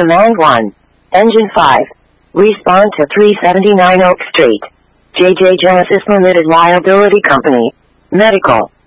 Command 1. Engine 5. Respond to 379 Oak Street. JJ Genesis Limited Liability Company. Medical.